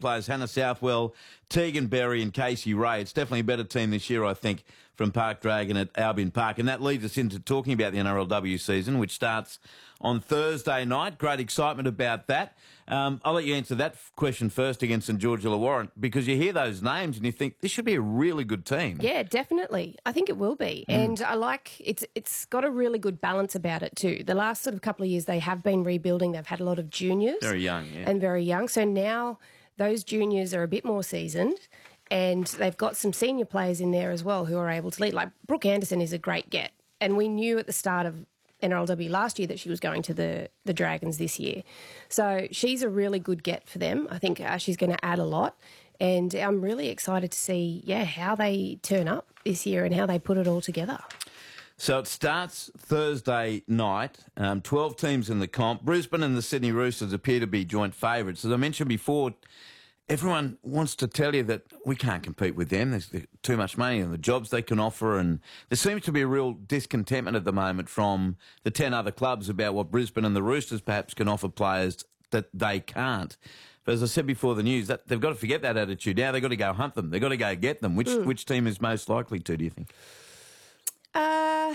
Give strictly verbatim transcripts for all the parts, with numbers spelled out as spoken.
players, Hannah Southwell, Tegan Berry and Casey Ray. It's definitely a better team this year, I think, from Park Dragon at Albion Park. And that leads us into talking about the N R L W season, which starts on Thursday night. Great excitement about that. Um, I'll let you answer that question first against St George Illawarra, because you hear those names and you think this should be a really good team. Yeah, definitely. I think it will be. Mm. And I like it's it's got a really good balance about it too. The last sort of couple of years they have been rebuilding. They've had a lot of juniors. Very young, yeah. And very young. So now those juniors are a bit more seasoned, and they've got some senior players in there as well who are able to lead. Like Brooke Anderson is a great get. And we knew at the start of N R L W last year that she was going to the, the Dragons this year. So she's a really good get for them. I think uh, she's going to add a lot. And I'm really excited to see, yeah, how they turn up this year and how they put it all together. So it starts Thursday night, um, twelve teams in the comp. Brisbane and the Sydney Roosters appear to be joint favourites. As I mentioned before, everyone wants to tell you that we can't compete with them. There's too much money and the jobs they can offer, and there seems to be a real discontentment at the moment from the ten other clubs about what Brisbane and the Roosters perhaps can offer players that they can't. But as I said before the news, that they've got to forget that attitude now. They've got to go hunt them. They've got to go get them. Which, mm. which team is most likely to, do you think? Uh,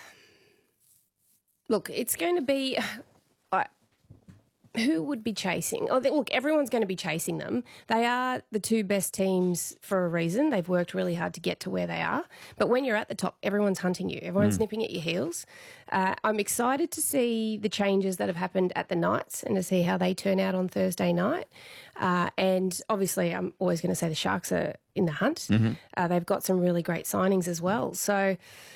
look, it's going to be... Uh, who would be chasing? Oh, they, look, everyone's going to be chasing them. They are the two best teams for a reason. They've worked really hard to get to where they are. But when you're at the top, everyone's hunting you. Everyone's mm. nipping at your heels. Uh, I'm excited to see the changes that have happened at the Knights and to see how they turn out on Thursday night. Uh, and obviously, I'm always going to say the Sharks are in the hunt. Mm-hmm. Uh, they've got some really great signings as well. So,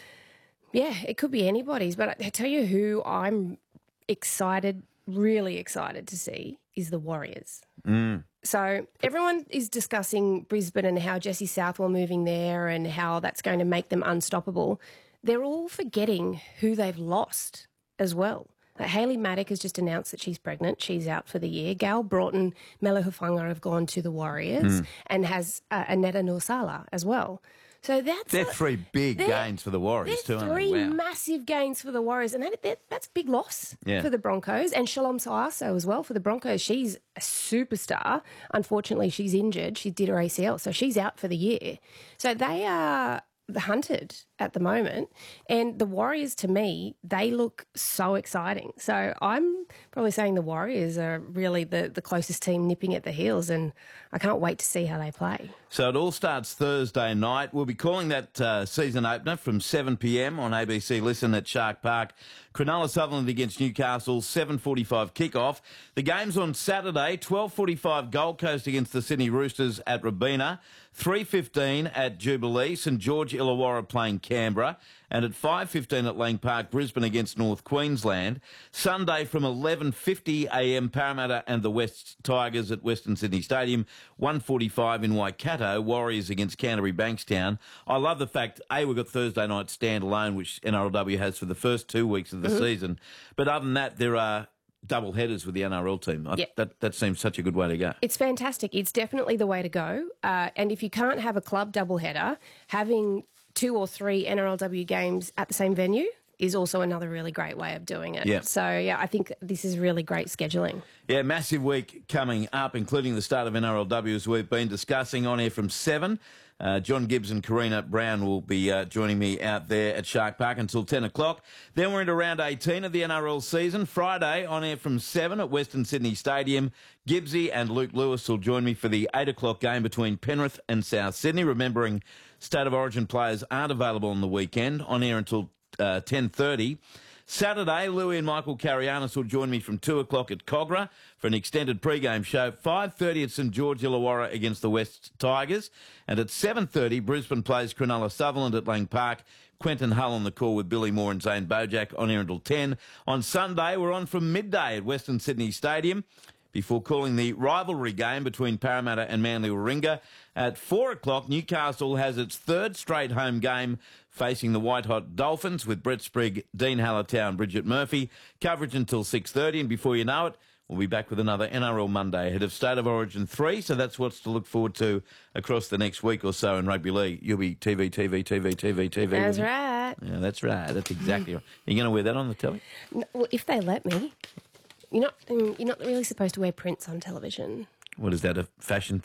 yeah, it could be anybody's. But I tell you who I'm excited really excited to see is the Warriors. Mm. So everyone is discussing Brisbane and how Jessie Southwell moving there and how that's going to make them unstoppable. They're all forgetting who they've lost as well. Like Hayley Maddock has just announced that she's pregnant. She's out for the year. Gal Broughton, Mela Hufanga have gone to the Warriors mm. and has uh, Aneta Norsala as well. So that's they're a, three big gains for the Warriors too, aren't they? Three wow. massive gains for the Warriors, and that, that, that's a big loss yeah. for the Broncos. And Shalom Soaso as well for the Broncos. She's a superstar. Unfortunately, she's injured. She did her A C L, so she's out for the year. So they are hunted at the moment, and the Warriors, to me, they look so exciting. So I'm probably saying the Warriors are really the, the closest team nipping at the heels, and I can't wait to see how they play. So it all starts Thursday night. We'll be calling that uh, season opener from seven p m on A B C Listen at Shark Park. Cronulla Sutherland against Newcastle, seven forty-five kickoff. The game's on Saturday, twelve forty-five Gold Coast against the Sydney Roosters at Robina, three fifteen at Jubilee, St George Illawarra playing Canberra, and at five fifteen at Lang Park, Brisbane against North Queensland. Sunday from eleven fifty a m Parramatta and the West Tigers at Western Sydney Stadium, one forty-five in Waikato, Warriors against Canterbury Bankstown. I love the fact, A, we've got Thursday night standalone, which N R L W has for the first two weeks of the mm-hmm. season. But other than that, there are double headers with the N R L team. I, yeah. that, that seems such a good way to go. It's fantastic. It's definitely the way to go. Uh, and if you can't have a club double header, having two or three N R L W games at the same venue is also another really great way of doing it. Yeah. So, yeah, I think this is really great scheduling. Yeah, massive week coming up, including the start of N R L W, as we've been discussing on air from seven. Uh, John Gibbs and Karina Brown will be uh, joining me out there at Shark Park until ten o'clock. Then we're into round eighteen of the N R L season. Friday on air from seven at Western Sydney Stadium. Gibbsy and Luke Lewis will join me for the eight o'clock game between Penrith and South Sydney. Remembering State of Origin players aren't available on the weekend. On air until uh, ten thirty. Saturday, Louis and Michael Carianis will join me from two o'clock at Cogra for an extended pre-game show. five thirty at St George Illawarra against the West Tigers. And at seven thirty, Brisbane plays Cronulla Sutherland at Lang Park. Quentin Hull on the call with Billy Moore and Zane Bojack on air until ten. On Sunday, we're on from midday at Western Sydney Stadium before calling the rivalry game between Parramatta and Manly Warringah. At four o'clock, Newcastle has its third straight home game facing the White-Hot Dolphins with Brett Sprigg, Dean Hallertau and Bridget Murphy. Coverage until six thirty, and before you know it, we'll be back with another N R L Monday ahead of State of Origin three, so that's what's to look forward to across the next week or so in rugby league. You'll be T V, T V, T V, T V, T V. That's right. Yeah, that's right. That's exactly right. Are you going to wear that on the telly? No, well, if they let me. You're not, you're not really supposed to wear prints on television. What is that, a fashion